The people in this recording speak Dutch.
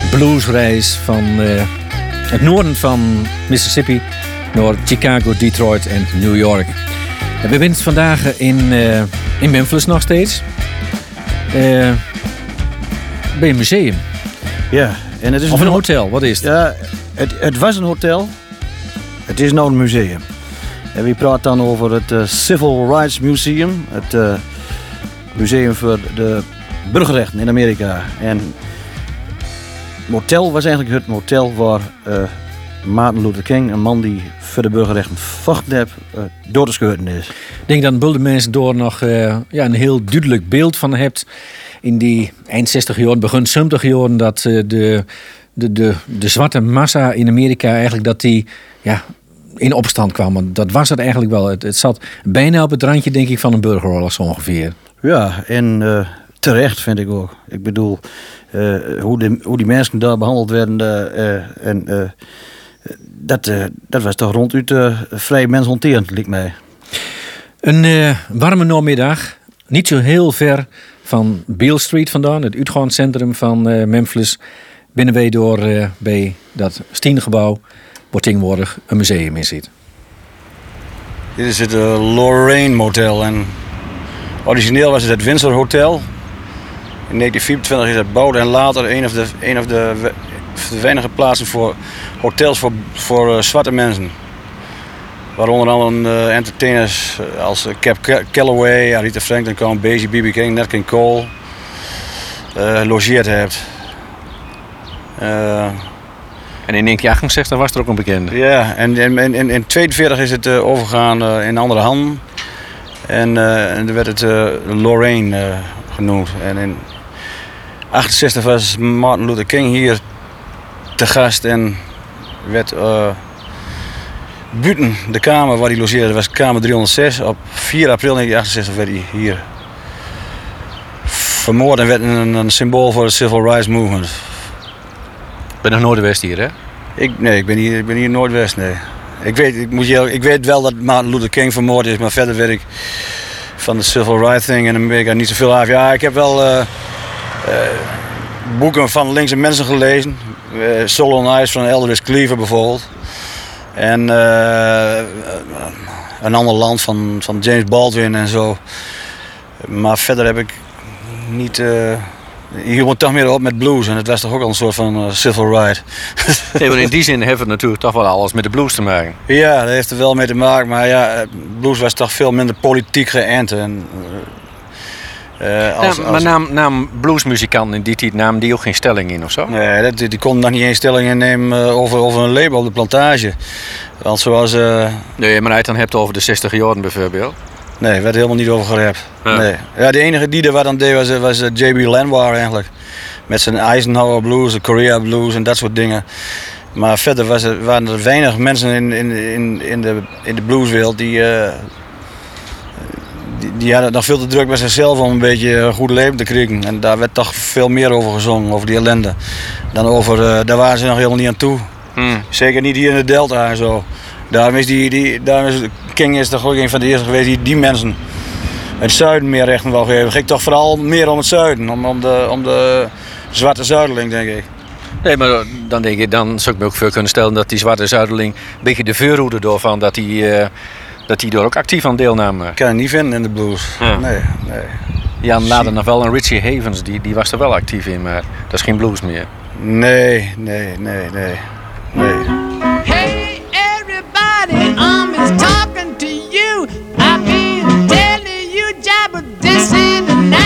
bluesreis van het noorden van Mississippi naar Chicago, Detroit en New York. En we zijn vandaag in Memphis nog steeds. Bij een museum. Ja, en het is of een hotel, wat is het? Ja, het was een hotel. Het is nu een museum. En we praten dan over het Civil Rights Museum. Het museum voor de burgerrechten in Amerika. En het motel was eigenlijk het motel waar Martin Luther King, een man die voor de burgerrechten vochten heeft, doodgeschoten is. Ik denk dat een mensen door nog een heel duidelijk beeld van hebt. In die eind 60 jaar, begin 70 jaar, dat de zwarte massa in Amerika eigenlijk dat die in opstand kwam. Want dat was het eigenlijk wel. Het zat bijna op het randje, denk ik, van een burgeroorlog zo ongeveer. Ja, en terecht vind ik ook. Ik bedoel, hoe die mensen daar behandeld werden. Dat was toch ronduit vrij mensonterend, lijkt mij. Een warme namiddag. Niet zo heel ver van Beale Street vandaan. Het uitgaanscentrum van Memphis. Binnen wij door bij dat steengebouw. Waar tegenwoordig een museum in zit. Dit is het Lorraine Motel. En origineel was het Windsor Hotel. In 1924 is het gebouwd en later een of de weinige plaatsen voor hotels voor zwarte mensen. Waaronder andere entertainers als Cap Calloway, Aretha Franklin, Count Basie, B.B. King, Nat King Cole logeerd hebt. En in 1968 was er ook een bekende. Ja, en in 1942 is het overgegaan in andere handen. En dan werd het Lorraine genoemd. En in 1968 was Martin Luther King hier te gast en werd buiten de kamer waar hij logeerde, was kamer 306. Op 4 april 1968 werd hij hier vermoord en werd een symbool voor de Civil Rights Movement. Ik ben nog Noordwest hier, hè? Ik ben hier Noordwest, nee. Ik weet wel dat Martin Luther King vermoord is, maar verder weet ik van de Civil Rights thing in Amerika niet zoveel af. Ja, ik heb wel boeken van linkse mensen gelezen. Soul on Ice van Eldridge Cleaver bijvoorbeeld. En een ander land van James Baldwin en zo. Maar verder heb ik niet... Hier wordt toch meer op met blues en het was toch ook al een soort van civil right. Nee, maar in die zin heeft het natuurlijk toch wel alles met de blues te maken. Ja, dat heeft er wel mee te maken, maar ja, blues was toch veel minder politiek geënt. Maar naam bluesmuzikanten in die tijd namen die ook geen stelling in of zo? Nee, die konden nog niet eens stelling innemen over een label op de plantage. Want zoals... Nee, maar hij dan hebt over de 60 jaren bijvoorbeeld. Nee, er werd helemaal niet over gerapt. Ja. Nee. Ja, de enige die er wat aan deed was J.B. Lenoir eigenlijk. Met zijn Eisenhower blues, de Korea blues en dat soort dingen. Maar verder waren er weinig mensen in de blueswereld die hadden nog veel te druk bij zichzelf om een beetje een goed leven te krijgen. En daar werd toch veel meer over gezongen, over die ellende. Dan over, daar waren ze nog helemaal niet aan toe. Zeker niet hier in de Delta en zo. Daarom is King is toch ook een van de eerste geweest die mensen het zuiden meer rechten wil geven. Ging toch vooral meer om het zuiden, om de zwarte zuideling, denk ik. Nee, maar dan zou ik me ook voor kunnen stellen dat die zwarte zuideling een beetje de voorhoede doorvan dat hij er ook actief aan deelnam. Ik kan het niet vinden in de blues. Ja. Nee. Ja, later nog wel een Richie Havens, die was er wel actief in, maar dat is geen blues meer. Nee.